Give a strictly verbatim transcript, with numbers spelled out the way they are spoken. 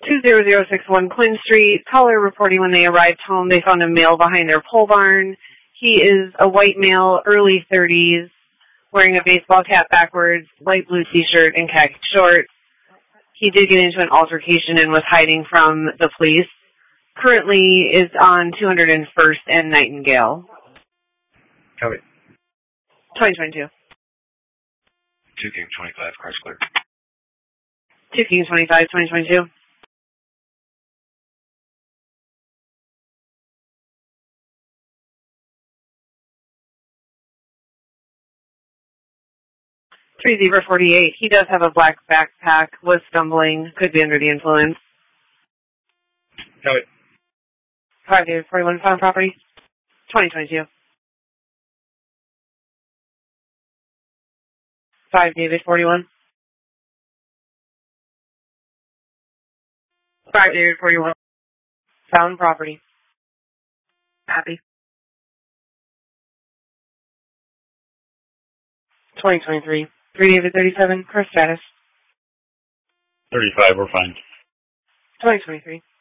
two zero zero six one Quinn Street. Caller reporting when they arrived home, they found a male behind their pole barn. He is a white male, early thirties, wearing a baseball cap backwards, light blue t-shirt, and khaki shorts. He did get into an altercation and was hiding from the police. Currently is on two hundred first and Nightingale. Copy. twenty twenty-two. two King twenty-five, car's clear. two King twenty-five, twenty twenty-two. three Zebra forty-eight. He does have a black backpack, was stumbling, could be under the influence. Copy. five David forty-one, found property. twenty twenty-two. five David forty-one. five David forty-one. Found property. Happy. twenty twenty-three. three David thirty-seven. Car status. thirty-five, we're fine. twenty twenty-three.